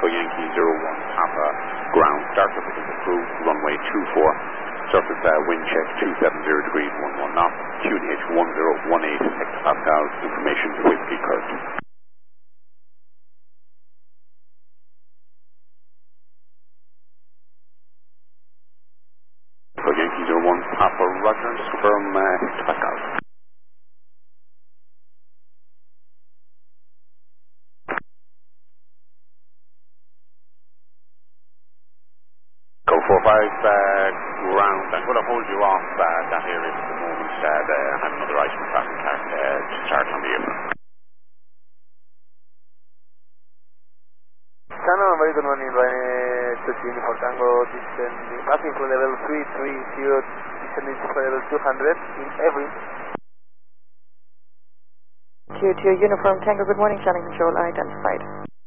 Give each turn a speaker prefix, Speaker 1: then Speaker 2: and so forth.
Speaker 1: for Yankee 01 Papa, ground, start surface is approved, runway 24, surface wind check 270 degrees, 11 knots, QNH 1018 hectopascals, information Whiskey Kurt. For Yankee 01 Papa, roger, confirm hectopascals. Go 45, ground. I'm going to hold you off that area for the moment. I have another item traffic car to start on the apron.
Speaker 2: Canon, very good morning, Ryan 2 for Tango, descending, passing for level 330, descending for level 200 in every.
Speaker 3: Q2 Uniform Tango, good morning, channel control identified.